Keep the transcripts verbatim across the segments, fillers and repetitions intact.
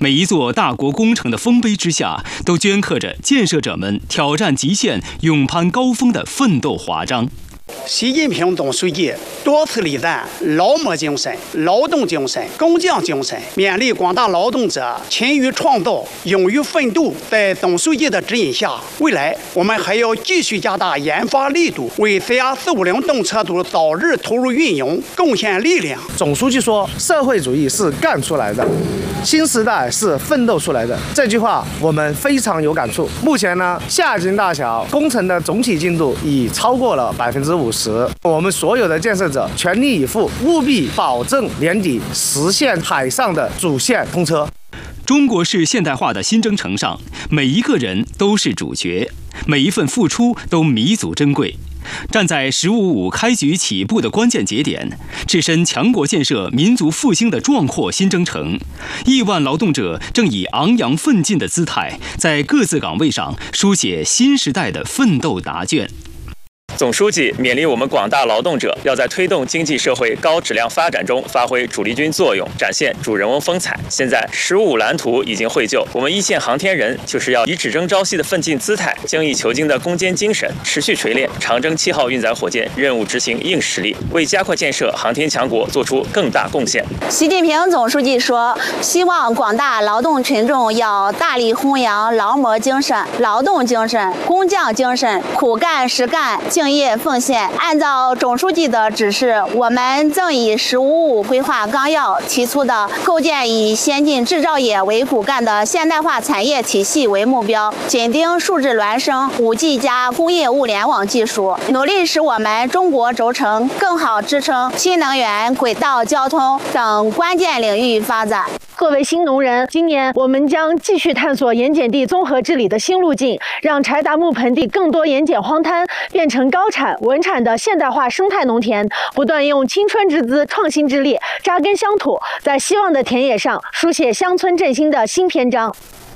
每一座大国工程的丰碑之下，都镌刻着建设者们挑战极限、勇攀高峰的奋斗华章。 习近平总书记多次礼赞劳模精神、劳动精神、工匠精神，勉励广大劳动者勤于创造、勇于奋斗。在总书记的指引下，未来我们还要继续加大研发力度，为 C R 四五零动车组早日投入运营贡献力量。 总书记说：“社会主义是干出来的，新时代是奋斗出来的。”这句话我们非常有感触。目前呢，下金大桥工程的总体进度已超过了百分之五十。我们所有的建设者全力以赴，务必保证年底实现海上的主线通车。 中国式现代化的新征程上，每一个人都是主角，每一份付出都弥足珍贵。站在“十五五”开局起步的关键节点，置身强国建设、民族复兴的壮阔新征程，亿万劳动者正以昂扬奋进的姿态，在各自岗位上书写新时代的奋斗答卷。 总书记勉励我们广大劳动者要在推动经济社会高质量发展中发挥主力军作用，展现主人翁风采。现在“十五五”蓝图已经绘就，我们一线航天人就是要以只争朝夕的奋进姿态、精益求精的攻坚精神，持续锤炼长征七号运载火箭任务执行硬实力，为加快建设航天强国做出更大贡献。 习近平总书记说，希望广大劳动群众要大力弘扬劳模精神、劳动精神、工匠精神，苦干实干，敬业奉献。按照总书记的指示，我们正以“十五五”规划纲要提出的构建以先进制造业为骨干的现代化产业体系为目标，紧盯数字孪生、五 G 加工业物联网技术，努力使我们中国轴承更好支撑新能源、轨道交通等关键领域发展。 各位新农人，今年我们将继续探索盐碱地综合治理的新路径，让柴达木盆地更多盐碱荒滩变成高产稳产的现代化生态农田，不断用青春之姿、创新之力扎根乡土，在希望的田野上书写乡村振兴的新篇章。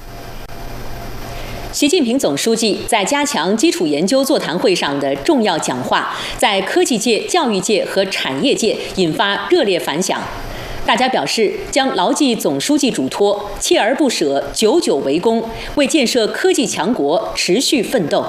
习近平总书记在加强基础研究座谈会上的重要讲话，在科技界、教育界和产业界引发热烈反响。大家表示将牢记总书记嘱托，锲而不舍，久久为功，为建设科技强国持续奋斗。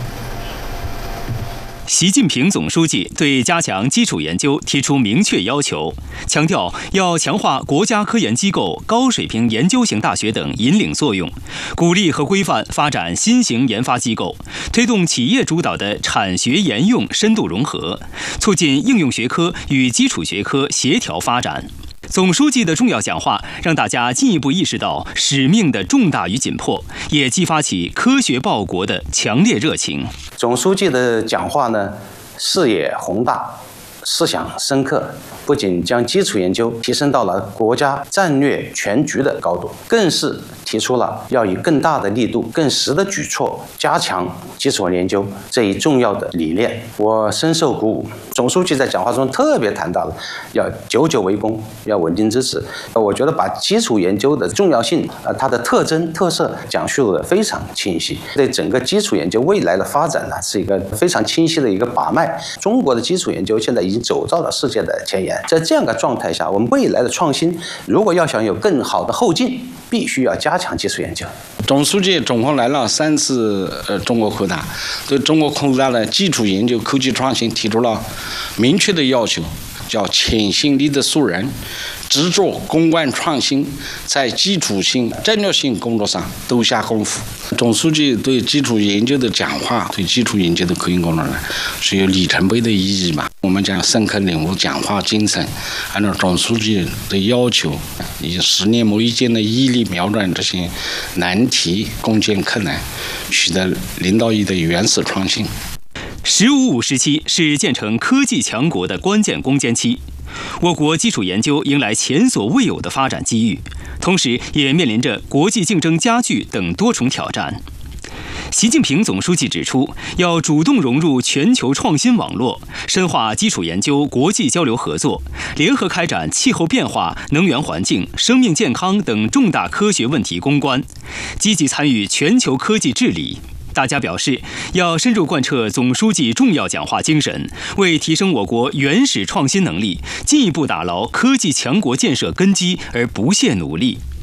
习近平总书记对加强基础研究提出明确要求，强调要强化国家科研机构、高水平研究型大学等引领作用，鼓励和规范发展新型研发机构，推动企业主导的产学研用深度融合，促进应用学科与基础学科协调发展。总书记的重要讲话让大家进一步意识到使命的重大与紧迫，也激发起科学报国的强烈热情。 总书记的讲话呢，视野宏大，思想深刻，不仅将基础研究提升到了国家战略全局的高度，更是提出了要以更大的力度、更实的举措加强基础研究这一重要的理念。我深受鼓舞。总书记在讲话中特别谈到了要久久为功，要稳定支持。我觉得把基础研究的重要性、呃它的特征特色讲述的非常清晰，对整个基础研究未来的发展呢是一个非常清晰的一个把脉。中国的基础研究现在已经走到了世界的前沿，在这样的状态下，我们未来的创新如果要想有更好的后劲，必须要加强基础研究。 总书记总共来了三次呃中国扩大，对中国扩大的基础研究、科技创新提出了明确的要求，叫潜心力的素人，执着攻关创新，在基础性、战略性工作上都下功夫。总书记对基础研究的讲话，对基础研究的科研工作呢，是有里程碑的意义嘛。我们讲深刻领悟讲话精神，按照总书记的要求，以十年磨一剑的毅力瞄准这些难题，攻坚克难，取得领导意义的原始创新。 十五五时期是建成科技强国的关键攻坚期，我国基础研究迎来前所未有的发展机遇，同时也面临着国际竞争加剧等多重挑战。习近平总书记指出，要主动融入全球创新网络，深化基础研究国际交流合作，联合开展气候变化、能源环境、生命健康等重大科学问题攻关，积极参与全球科技治理。大家表示，要深入贯彻总书记重要讲话精神，为提升我国原始创新能力，进一步打牢科技强国建设根基而不懈努力。